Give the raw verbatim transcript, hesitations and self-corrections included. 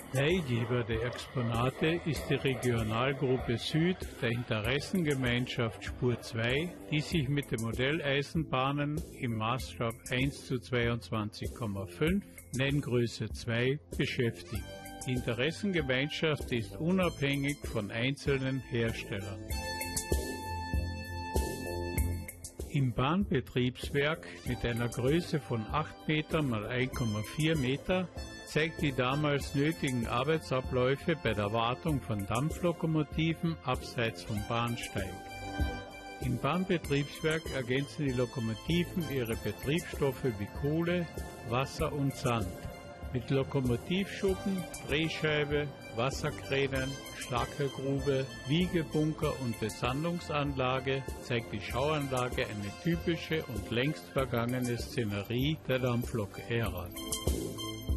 Leihgeber der Exponate ist die Regionalgruppe Süd der Interessengemeinschaft Spur zwei, die sich mit den Modelleisenbahnen im Maßstab eins zu zweiundzwanzig Komma fünf, Nenngröße zwei, beschäftigt. Die Interessengemeinschaft ist unabhängig von einzelnen Herstellern. Im Bahnbetriebswerk mit einer Größe von acht Meter mal eins Komma vier Meter zeigt die damals nötigen Arbeitsabläufe bei der Wartung von Dampflokomotiven abseits vom Bahnsteig. Im Bahnbetriebswerk ergänzen die Lokomotiven ihre Betriebsstoffe wie Kohle, Wasser und Sand. Mit Lokomotivschuppen, Drehscheibe, Wasserkränen, Schlackergrube, Wiegebunker und Besandungsanlage zeigt die Schauanlage eine typische und längst vergangene Szenerie der Dampflok-Ära.